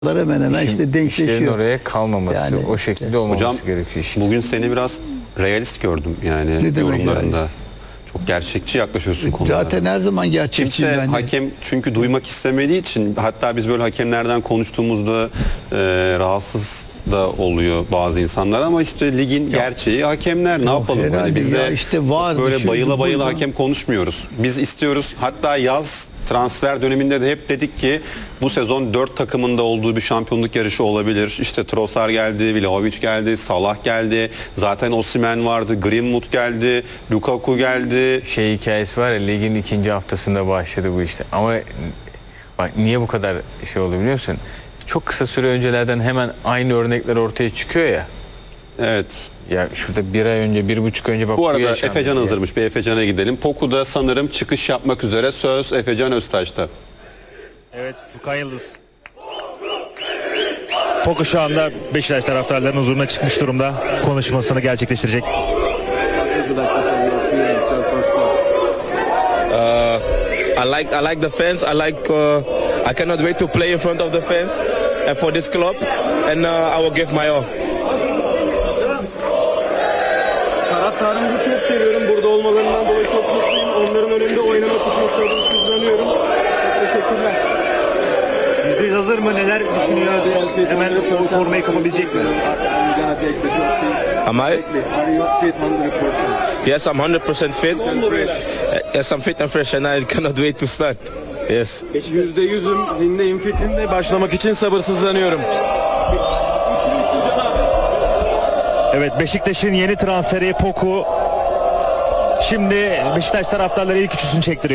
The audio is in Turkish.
hemen hemen işte İşlerin denkleşiyor. oraya kalmaması, Yani o şekilde olmaması Hocam, gerekiyor işte. bugün seni biraz realist gördüm yani Ne demek yorumlarında. realist? Çok gerçekçi yaklaşıyorsun konulara. Zaten her zaman gerçekçiyim Kimse ben de. hakem çünkü duymak istemediği için, hatta biz böyle hakemlerden konuştuğumuzda rahatsız da oluyor bazı insanlar, ama işte ligin gerçeği hakemler, ne yapalım? herhalde Hani biz ya, de işte var, böyle şuydu, bayıla bayıla buydu. hakem konuşmuyoruz. Biz istiyoruz, hatta yaz transfer döneminde de hep dedik ki bu sezon 4 takımında olduğu bir şampiyonluk yarışı olabilir. İşte Trossard geldi, Vlahovic geldi, Salah geldi. Zaten Osimhen vardı, Greenwood geldi, Lukaku geldi. Şey hikayesi var ya, ligin ikinci haftasında başladı bu işte. Ama bak niye bu kadar şey oldu biliyor musun? Çok kısa süre öncelerden hemen aynı örnekler ortaya çıkıyor ya. Evet. Ya şurada bir ay önce, 1,5 önce bak. Bu arada yaşandı Efecan ya. hazırmış. Bir Efecan'a gidelim. Poku'da sanırım çıkış yapmak üzere. Söz Efecan Öztaş'ta. Evet, Furkan Yıldız. Poku şu anda Beşiktaş taraftarlarının huzuruna çıkmış durumda. Konuşmasını gerçekleştirecek. I like the fans. I cannot wait to play in front of the fans and for this club, and I will give my all. Taraftarımızı çok seviyorum. Burada olmalarından dolayı çok mutluyum. Onların önünde oynamak için sabırsızlanıyorum. Teşekkürler. %100 hazır mı? Neler düşünüyor? Hemen o formayı kapabilecek mi? Am I? Are you fit 100%? Yes, I'm 100% fit. Yes, I'm fit and fresh, and I cannot wait to start. Yes. %100'üm, zindeyim, fitim de başlamak için sabırsızlanıyorum. Evet, Beşiktaş'ın yeni transferi Poku. Şimdi Beşiktaş taraftarları ilk üçüsünü çektiriyor.